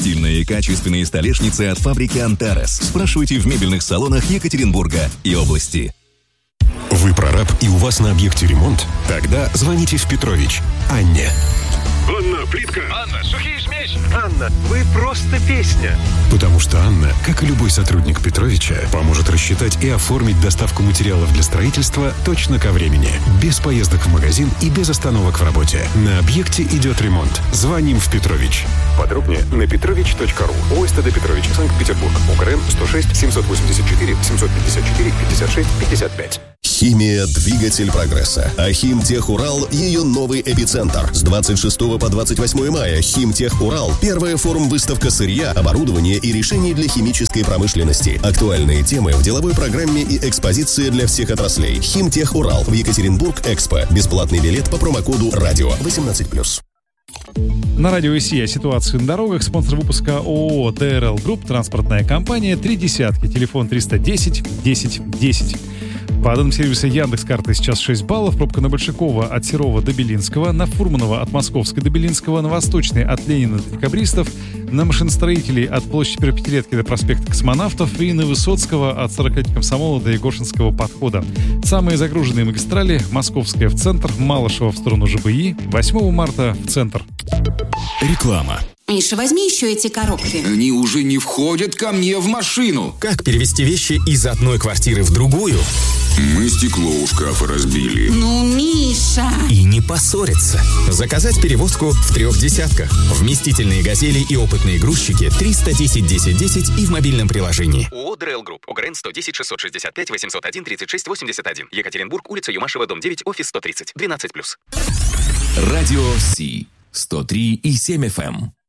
Стильные и качественные столешницы от фабрики «Антарес». Спрашивайте в мебельных салонах Екатеринбурга и области. Вы прораб и у вас на объекте ремонт? Тогда звоните в Петрович Анне. Анна, плитка. Анна, сухие смесь. Анна, вы просто песня. Потому что Анна, как и любой сотрудник Петровича, поможет рассчитать и оформить доставку материалов для строительства точно ко времени. Без поездок в магазин и без остановок в работе. На объекте идет ремонт. Звоним в Петрович. Подробнее на petrovich.ru. ОСТД Петрович, Санкт-Петербург. УКРН 106 784 754 56 55. Химия – двигатель прогресса. А Химтех-Урал – ее новый эпицентр. С 26 по 28 мая Химтех-Урал – первая форум-выставка сырья, оборудования и решений для химической промышленности. Актуальные темы в деловой программе и экспозиции для всех отраслей. Химтех-Урал в Екатеринбург-Экспо. Бесплатный билет по промокоду «Радио» 18+. На радио ИСИ о ситуации на дорогах. Спонсор выпуска ООО ДРЛ Групп, транспортная компания «Три десятки». Телефон 310 10 10. По данным сервиса Яндекс.Карты сейчас 6 баллов. Пробка на Большакова от Серова до Белинского, на Фурманова от Московской до Белинского, на Восточной от Ленина до Декабристов, на Машиностроителей от площади Перпятилетки до проспекта Космонавтов и на Высоцкого от 40 Комсомола до Егоршинского подхода. Самые загруженные магистрали: Московская в центр, Малышева в сторону ЖБИ, 8 марта в центр. Реклама. Миша, возьми еще эти коробки. Они уже не входят ко мне в машину. Как перевести вещи из одной квартиры в другую? Мы стекло у шкафа разбили. Ну, Миша! И не поссориться. Заказать перевозку в 3 десятках. Вместительные «Газели» и опытные грузчики 310 10 10 и в мобильном приложении. ООО ДРЛ Групп. ОГРН 110 665 801 36 81. Екатеринбург, улица Юмашева, дом 9, офис 130. 12+. Радио Си. 103,7 FM.